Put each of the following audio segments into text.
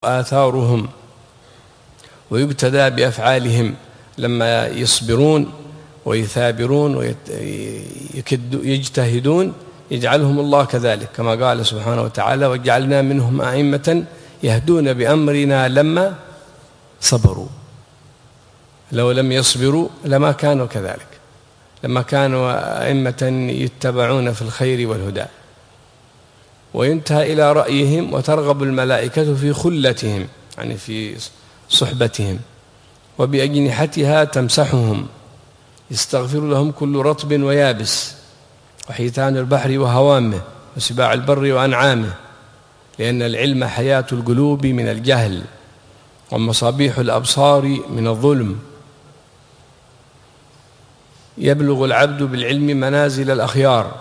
آثارهم ويقتدى بأفعالهم لما يصبرون ويثابرون ويجتهدون، يجعلهم الله كذلك كما قال سبحانه وتعالى: وجعلنا منهم أئمة يهدون بأمرنا لما صبروا. لو لم يصبروا لما كانوا كذلك، لما كانوا أئمة يتبعون في الخير والهدى. وينتهى إلى رأيهم: وترغب الملائكة في خلتهم، يعني في صحبتهم، وبأجنحتها تمسحهم، يستغفر لهم كل رطب ويابس، وحيتان البحر وهوامه، وسباع البر وأنعامه، لأن العلم حياة القلوب من الجهل، ومصابيح الأبصار من الظلم. يبلغ العبد بالعلم منازل الأخيار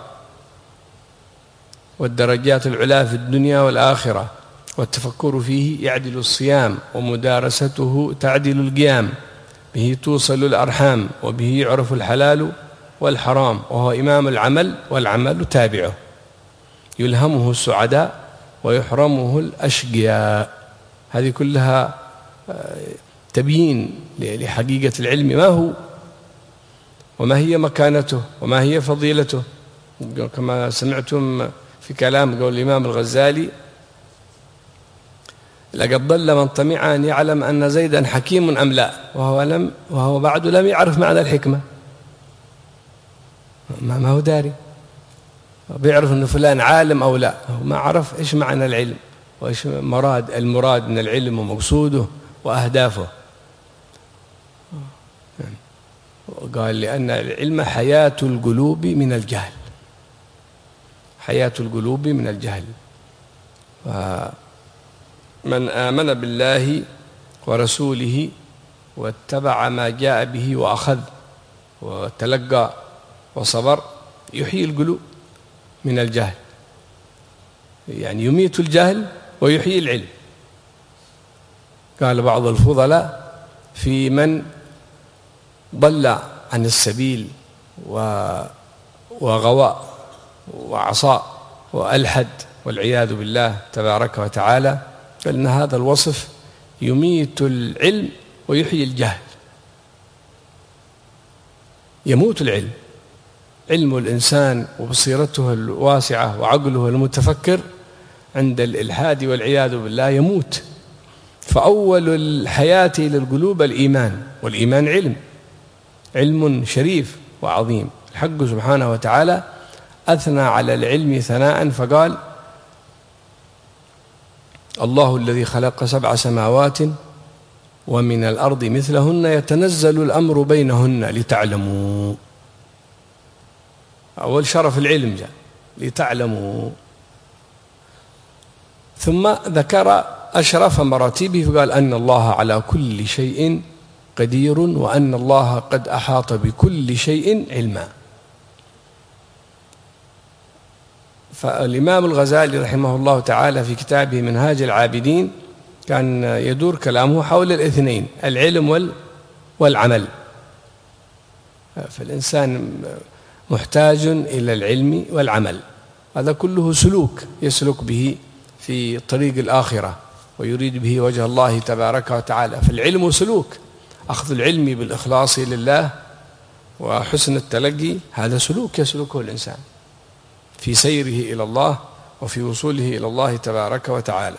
والدرجات العلى في الدنيا والآخرة، والتفكر فيه يعدل الصيام، ومدارسته تعدل القيام، به توصل الأرحام، وبه يعرف الحلال والحرام، وهو إمام العمل والعمل تابعه، يلهمه السعداء ويحرمه الأشقياء. هذه كلها تبيين لحقيقة العلم، ما هو وما هي مكانته وما هي فضيلته. كما سمعتم في كلام قول الإمام الغزالي: لقد ضل من طمع أن يعلم أن زيدا حكيم أم لا، وهو بعد لم يعرف معنى الحكمة. ما هو داري، بيعرف أن فلان عالم أو لا، هو ما عرف إيش معنى العلم وإيش المراد من العلم ومقصوده وأهدافه. قال: لأن العلم حياة القلوب من الجهل، حياة القلوب من الجهل. من آمن بالله ورسوله واتبع ما جاء به وأخذ وتلقى وصبر يحيي القلوب من الجهل، يعني يميت الجهل ويحيي العلم. قال بعض الفضلاء: في من ضل عن السبيل وغوى وعصى وألحد والعياذ بالله تبارك وتعالى، فإن هذا الوصف يميت العلم ويحيي الجهل. يموت العلم، علم الإنسان وبصيرته الواسعة وعقله المتفكر عند الإلحاد والعياذ بالله يموت. فأول الحياة للقلوب الإيمان، والإيمان علم شريف وعظيم. الحق سبحانه وتعالى أثنى على العلم ثناء فقال: الله الذي خلق 7 سماوات ومن الأرض مثلهن يتنزل الأمر بينهن لتعلموا. أول شرف العلم جاء لتعلموا، ثم ذكر أشرف مراتبه فقال: أن الله على كل شيء قدير، وأن الله قد أحاط بكل شيء علما. فالإمام الغزالي رحمه الله تعالى في كتابه منهاج العابدين كان يدور كلامه حول الاثنين: العلم والعمل. فالإنسان محتاج إلى العلم والعمل، هذا كله سلوك يسلك به في طريق الآخرة ويريد به وجه الله تبارك وتعالى. فالعلم سلوك، أخذ العلم بالإخلاص لله وحسن التلقي، هذا سلوك يسلكه الإنسان في سيره إلى الله وفي وصوله إلى الله تبارك وتعالى.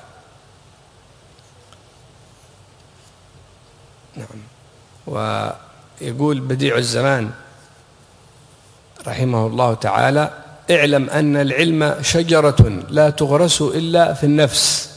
نعم. ويقول بديع الزمان رحمه الله تعالى: اعلم أن العلم شجرة لا تغرس إلا في النفس.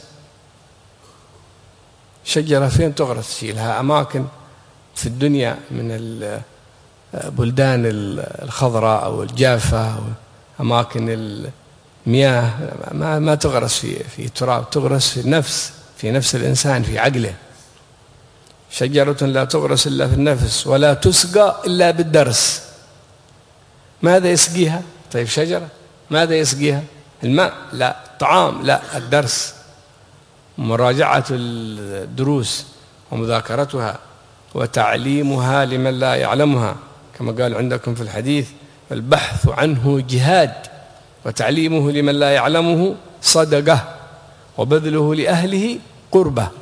شجرة فين تغرس؟ في لها أماكن في الدنيا من البلدان الخضراء أو الجافة أو أماكن المياه، ما تغرس في تراب، تغرس في النفس، في نفس الإنسان، في عقله. شجرة لا تغرس إلا في النفس ولا تسقى إلا بالدرس. ماذا يسقيها؟ طيب شجرة ماذا يسقيها؟ الماء؟ لا. طعام؟ لا. الدرس، مراجعة الدروس ومذاكرتها وتعليمها لمن لا يعلمها، كما قال عندكم في الحديث: البحث عنه جهاد، وتعليمه لمن لا يعلمه صدقة، وبذله لأهله قربة.